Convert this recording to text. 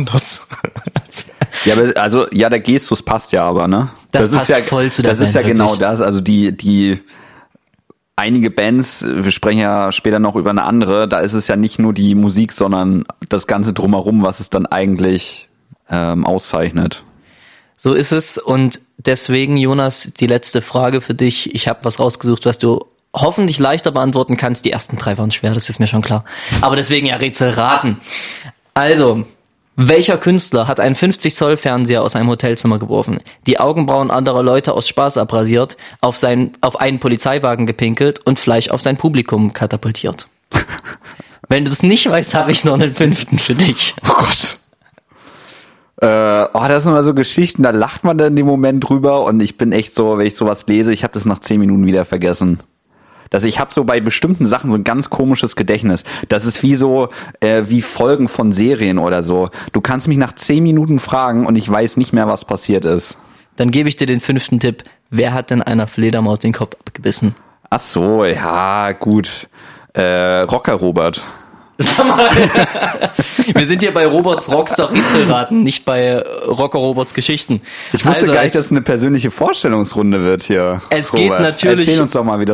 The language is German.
anders. Ja, aber also ja, der Gestus passt ja aber, ne? Das passt ist ja voll zu der Das Band, ist ja genau wirklich. das, also die einige Bands, wir sprechen ja später noch über eine andere, da ist es ja nicht nur die Musik, sondern das Ganze drumherum, was es dann eigentlich auszeichnet. So ist es und deswegen, Jonas, die letzte Frage für dich. Ich habe was rausgesucht, was du hoffentlich leichter beantworten kannst. Die ersten 3 waren schwer, das ist mir schon klar. Aber deswegen ja Rätsel raten. Also, welcher Künstler hat einen 50-Zoll-Fernseher aus einem Hotelzimmer geworfen, die Augenbrauen anderer Leute aus Spaß abrasiert, auf einen Polizeiwagen gepinkelt und Fleisch auf sein Publikum katapultiert? Wenn du das nicht weißt, habe ich noch einen 5. für dich. Oh Gott. Das sind immer so Geschichten, da lacht man dann in dem Moment drüber und ich bin echt so, wenn ich sowas lese, ich habe das nach 10 Minuten wieder vergessen. Ich habe so bei bestimmten Sachen so ein ganz komisches Gedächtnis. Das ist wie so, wie Folgen von Serien oder so. Du kannst mich nach 10 Minuten fragen und ich weiß nicht mehr, was passiert ist. Dann gebe ich dir den 5. Tipp. Wer hat denn einer Fledermaus den Kopf abgebissen? Ach so, ja, gut. Rocker Robert. Sag mal, wir sind hier bei Roberts Rockstar Rätselraten, nicht bei Rocker Roberts Geschichten. Ich wusste gar nicht, dass es eine persönliche Vorstellungsrunde wird hier. Es Robert. geht natürlich. Erzähl uns doch mal, wie das